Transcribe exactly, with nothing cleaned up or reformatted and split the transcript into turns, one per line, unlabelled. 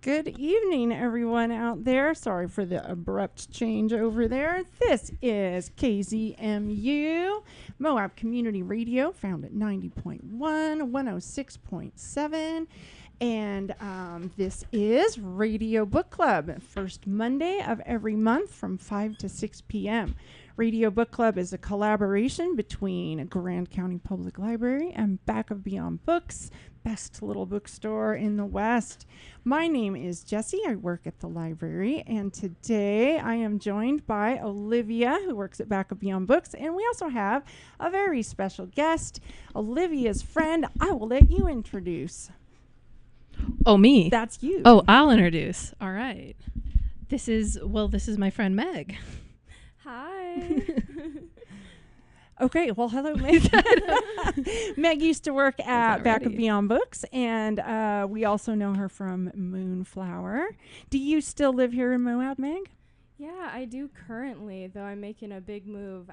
Good evening, everyone out there. Sorry for the abrupt change over there. This is K Z M U, Moab Community Radio, found at ninety point one, one oh six point seven. And um, this is Radio Book Club, first Monday of every month from five to six p.m. Radio Book Club is a collaboration between Grand County Public Library and Back of Beyond Books, best little bookstore in the West. My name is Jessie. I work at the library, and today I am joined by Olivia, who works at Back of Beyond Books, and we also have a very special guest, Olivia's friend. I will let you introduce.
Oh, me?
That's you.
Oh, I'll introduce. All right. This is, well, this is my friend Meg.
Hi.
Okay, well, hello, Meg. Meg used to work at Back of Beyond Books, and uh, we also know her from Moonflower. Do you still live here in Moab, Meg?
Yeah, I do currently, though I'm making a big move